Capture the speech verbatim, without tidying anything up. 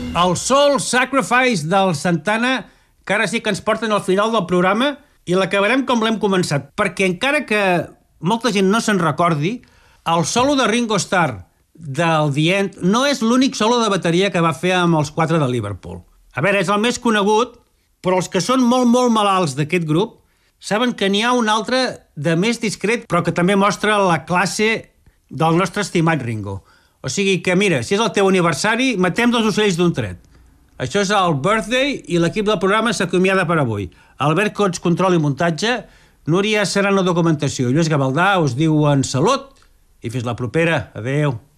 El Soul Sacrifice del Santana, que ara sí que ens porten al final del programa, i l'acabarem com l'hem començat, perquè encara que molta gent no se'n recordi, el solo de Ringo Starr del The End no és l'únic solo de bateria que va fer amb els quatre de Liverpool. A veure, és el més conegut, però els que són molt, molt malalts d'aquest grup saben que n'hi ha un altre de més discret, però que també mostra la classe del nostre estimat Ringo. O sigui que, mira, si és el teu aniversari, matem dos ocells d'un tret. Això és el Birthday i l'equip del programa s'acomiada per avui. Albert Cots, control i muntatge, Núria Serrano, documentació. Lluís Gavaldà us diuen salut i fins la propera. Adéu.